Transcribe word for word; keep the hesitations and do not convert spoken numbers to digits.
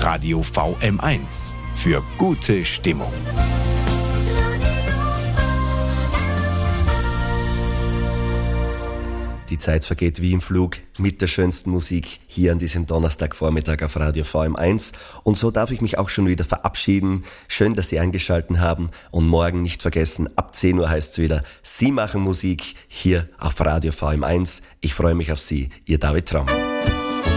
Radio V M eins. Für gute Stimmung. Die Zeit vergeht wie im Flug mit der schönsten Musik hier an diesem Donnerstagvormittag auf Radio V M eins. Und so darf ich mich auch schon wieder verabschieden. Schön, dass Sie eingeschaltet haben. Und morgen nicht vergessen, ab zehn Uhr heißt es wieder, Sie machen Musik hier auf Radio V M eins. Ich freue mich auf Sie, Ihr David Traum.